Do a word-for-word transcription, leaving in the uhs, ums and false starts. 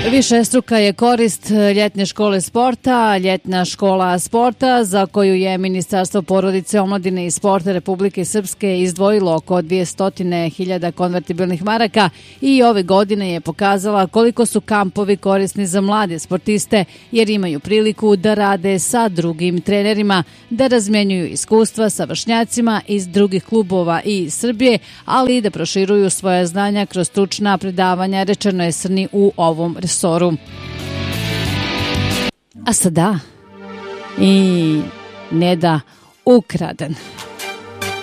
Višestruka je korist ljetne škole sporta, ljetna škola sporta za koju je Ministarstvo porodice, omladine i sporta Republike Srpske izdvojilo oko dvjesto hiljada konvertibilnih maraka i ove godine je pokazala koliko su kampovi korisni za mlade sportiste jer imaju priliku da rade sa drugim trenerima, da razmjenjuju iskustva sa vršnjacima iz drugih klubova i Srbije, ali i da proširuju svoja znanja kroz stručna predavanja, rečeno je Srni u ovom resoru. A sada i Neda ukraden.